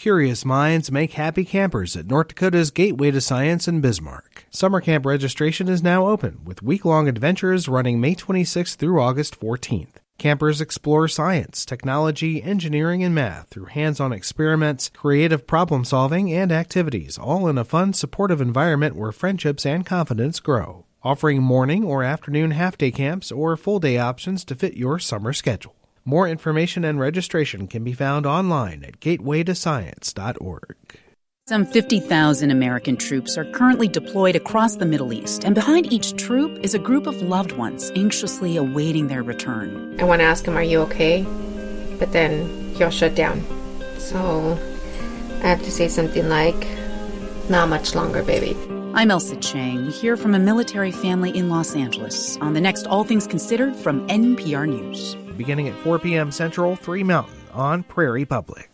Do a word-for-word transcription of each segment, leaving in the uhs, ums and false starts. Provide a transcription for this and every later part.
Curious minds make happy campers at North Dakota's Gateway to Science in Bismarck. Summer camp registration is now open, with week-long adventures running May twenty-sixth through August fourteenth. Campers explore science, technology, engineering, and math through hands-on experiments, creative problem-solving, and activities, all in a fun, supportive environment where friendships and confidence grow. Offering morning or afternoon half-day camps or full-day options to fit your summer schedule. More information and registration can be found online at gateway to science dot org. Some fifty thousand American troops are currently deployed across the Middle East, and behind each troop is a group of loved ones anxiously awaiting their return. I want to ask him, are you okay? But then he'll shut down. So I have to say something like, not much longer, baby. I'm Elsa Chang. We hear from a military family in Los Angeles on the next All Things Considered from N P R News. Beginning at four p.m. Central, three Mountain on Prairie Public.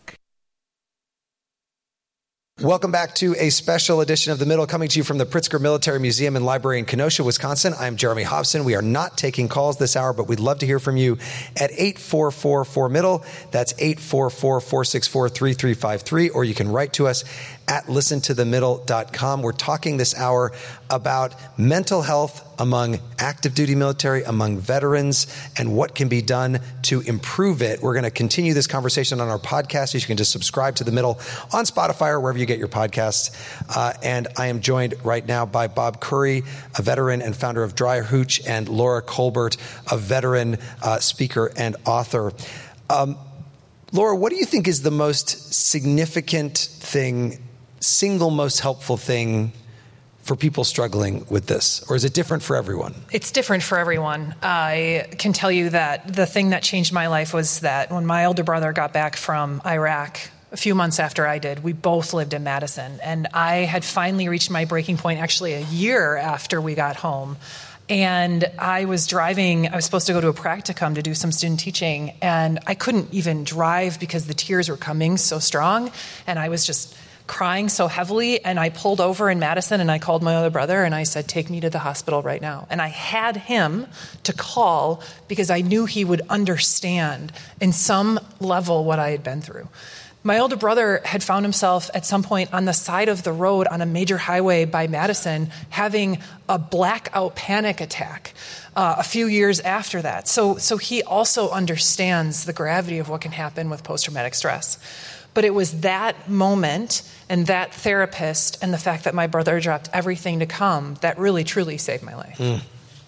Welcome back to a special edition of The Middle, coming to you from the Pritzker Military Museum and Library in Kenosha, Wisconsin. I'm Jeremy Hobson. We are not taking calls this hour, but we'd love to hear from you at eight four four four middle. That's eight four four, four six four, three three five three, or you can write to us at listen to the middle dot com. We're talking this hour about mental health among active duty military, among veterans, and what can be done to improve it. We're going to continue this conversation on our podcast. You can just subscribe to The Middle on Spotify or wherever you get your podcasts. Uh, and I am joined right now by Bob Curry, a veteran and founder of Dry Hooch, and Laura Colbert, a veteran uh, speaker and author. Um, Laura, what do you think is the most significant thing, single most helpful thing for people struggling with this? Or is it different for everyone? It's different for everyone. I can tell you that the thing that changed my life was that when my older brother got back from Iraq a few months after I did, we both lived in Madison. And I had finally reached my breaking point actually a year after we got home. And I was driving, I was supposed to go to a practicum to do some student teaching, and I couldn't even drive because the tears were coming so strong, and I was just crying so heavily, and I pulled over in Madison, and I called my other brother, and I said, take me to the hospital right now. And I had him to call because I knew he would understand in some level what I had been through. My older brother had found himself at some point on the side of the road on a major highway by Madison having a blackout panic attack uh, a few years after that. So, so he also understands the gravity of what can happen with post-traumatic stress. But it was that moment and that therapist and the fact that my brother dropped everything to come that really, truly saved my life. Mm.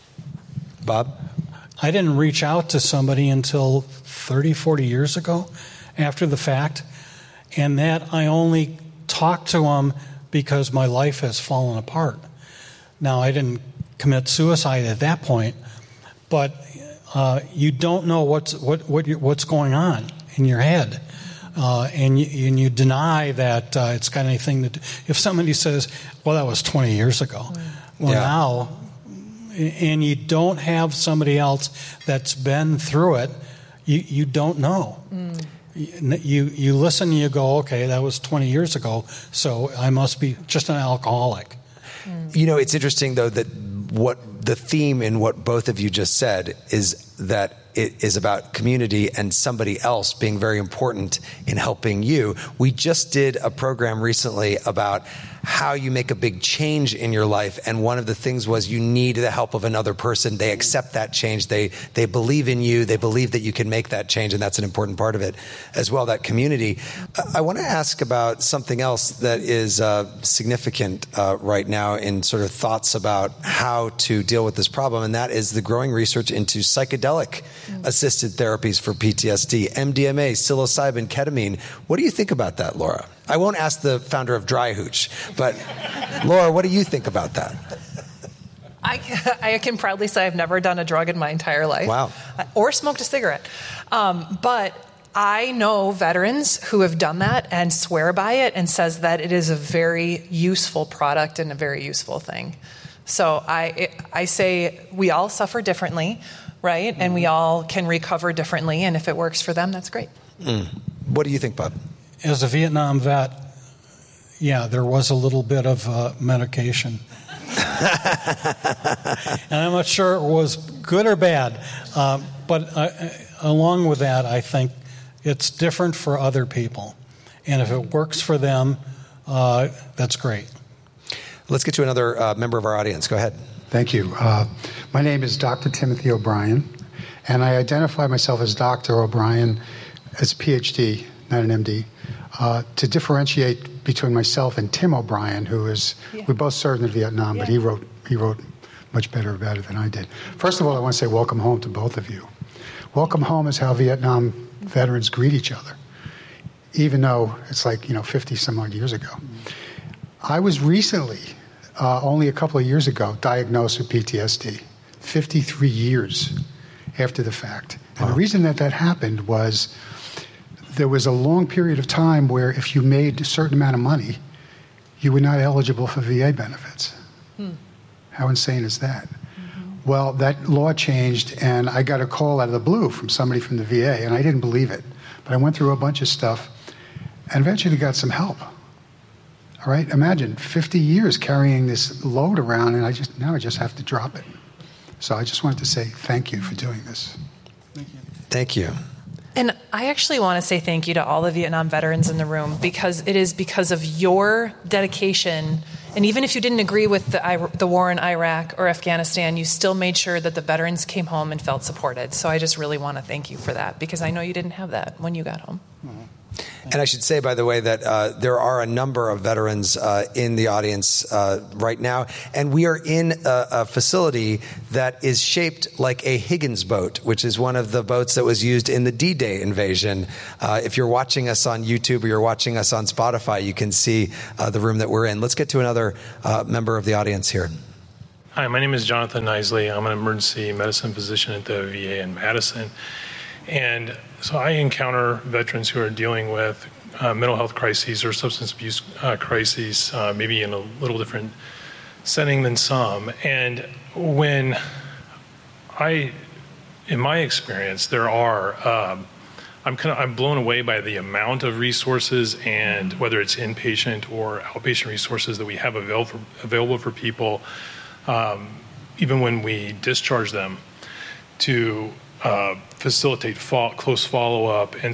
Bob? I didn't reach out to somebody until thirty, forty years ago after the fact. And that I only talked to them because my life has fallen apart. Now, I didn't commit suicide at that point, but uh, you don't know what's what, what what's going on in your head. Uh, and, you, and you deny that uh, it's got anything to do. If somebody says, well, that was twenty years ago. Well, yeah. Now, and you don't have somebody else that's been through it, you, you don't know. Mm. You you listen and you go, okay, that was twenty years ago, so I must be just an alcoholic. Mm. You know, it's interesting, though, that what the theme in what both of you just said is that it is about community and somebody else being very important in helping you. We just did a program recently about how you make a big change in your life, and one of the things was you need the help of another person. They accept that change. They they believe in you. They believe that you can make that change, and that's an important part of it as well, that community. I, I want to ask about something else that is uh, significant uh, right now in sort of thoughts about how to deal with this problem, and that is the growing research into psychedelic assisted therapies for P T S D, M D M A, psilocybin, ketamine. What do you think about that, Laura? I won't ask the founder of Dry Hooch, but Laura, what do you think about that? I, I can proudly say I've never done a drug in my entire life. Wow. Or smoked a cigarette. Um, but I know veterans who have done that and swear by it and says that it is a very useful product and a very useful thing. So I, I say we all suffer differently, right? And we all can recover differently. And if it works for them, that's great. Mm. What do you think, Bob? As a Vietnam vet, yeah, there was a little bit of uh, medication. And I'm not sure it was good or bad. Um, but uh, along with that, I think it's different for other people. And if it works for them, uh, that's great. Let's get to another uh, member of our audience. Go ahead. Thank you. Uh, my name is Doctor Timothy O'Brien, and I identify myself as Doctor O'Brien as a P H D, not an M D, uh, to differentiate between myself and Tim O'Brien, who is, yeah. we both served in Vietnam, yeah. but he wrote he wrote much better about it than I did. First of all, I want to say welcome home to both of you. Welcome home is how Vietnam veterans greet each other, even though it's like, you know, fifty some odd years ago. I was recently, uh, only a couple of years ago, diagnosed with P T S D, fifty-three years after the fact. And wow. the reason that that happened was there was a long period of time where if you made a certain amount of money, you were not eligible for V A benefits. Hmm. How insane is that? Mm-hmm. Well, that law changed, and I got a call out of the blue from somebody from the V A, and I didn't believe it. But I went through a bunch of stuff and eventually got some help. All right, imagine fifty years carrying this load around, and I just now I just have to drop it. So I just wanted to say thank you for doing this. Thank you. Thank you. And I actually want to say thank you to all the Vietnam veterans in the room, because it is because of your dedication, and even if you didn't agree with the, the war in Iraq or Afghanistan, you still made sure that the veterans came home and felt supported. So I just really want to thank you for that, because I know you didn't have that when you got home. Mm-hmm. And I should say, by the way, that uh, there are a number of veterans uh, in the audience uh, right now, and we are in a, a facility that is shaped like a Higgins boat, which is one of the boats that was used in the D-Day invasion. Uh, if you're watching us on YouTube or you're watching us on Spotify, you can see uh, the room that we're in. Let's get to another uh, member of the audience here. Hi, my name is Jonathan Nisley. I'm an emergency medicine physician at the V A in Madison. And so I encounter veterans who are dealing with uh, mental health crises or substance abuse uh, crises, uh, maybe in a little different setting than some. And when I, in my experience, there are, um, I'm kind of, I'm blown away by the amount of resources, and whether it's inpatient or outpatient resources that we have available for, available for people, um, even when we discharge them, to Uh, facilitate fo- close follow-up and